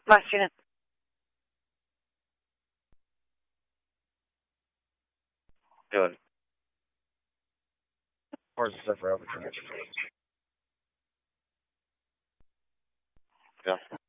Macchina. Good. Where's the stuff for overcharge? Yeah.